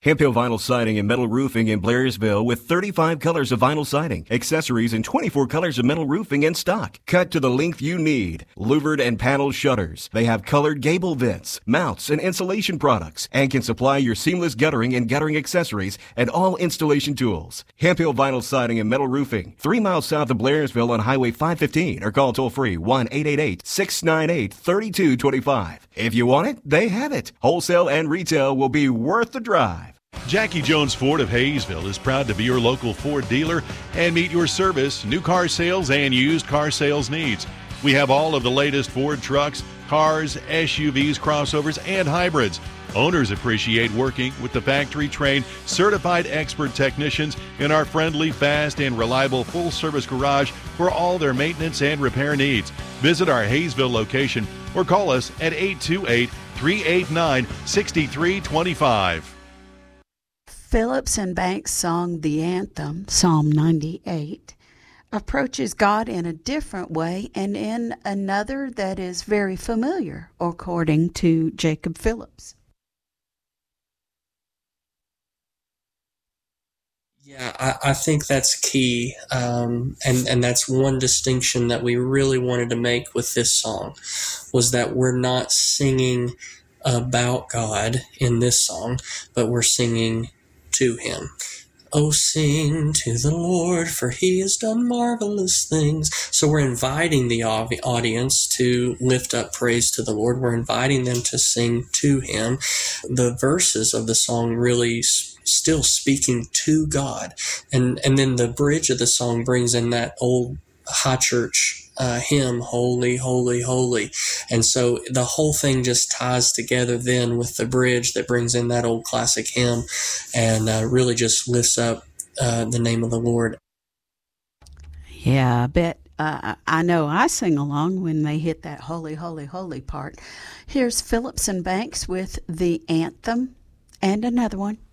Hemp Hill Vinyl Siding and Metal Roofing in Blairsville with 35 colors of vinyl siding, accessories, and 24 colors of metal roofing in stock. Cut to the length you need. Louvered and paneled shutters. They have colored gable vents, mounts, and insulation products, and can supply your seamless guttering and guttering accessories and all installation tools. Hemp Hill Vinyl Siding and Metal Roofing, 3 miles south of Blairsville on Highway 515, or call toll-free 1-888-698-3225. If you want it, they have it. Wholesale and retail will be worth the drive. Jackie Jones Ford of Hayesville is proud to be your local Ford dealer and meet your service, new car sales, and used car sales needs. We have all of the latest Ford trucks, cars, SUVs, crossovers, and hybrids. Owners appreciate working with the factory-trained, certified expert technicians in our friendly, fast, and reliable full-service garage for all their maintenance and repair needs. Visit our Hayesville location or call us at 828-389-6325. Phillips and Banks' song The Anthem, Psalm 98, approaches God in a different way and in another that is very familiar, according to Jacob Phillips. Yeah, I think that's key, and that's one distinction that we really wanted to make with this song, was that we're not singing about God in this song, but we're singing to Him. Oh, sing to the Lord, for He has done marvelous things. So we're inviting the audience to lift up praise to the Lord. We're inviting them to sing to Him. The verses of the song really still speaking to God. And then the bridge of the song brings in that old high church hymn, Holy, Holy, Holy. And so the whole thing just ties together then with the bridge that brings in that old classic hymn and really just lifts up the name of the Lord. Yeah, I bet. I know I sing along when they hit that holy, holy, holy part. Here's Phillips and Banks with The Anthem and another one.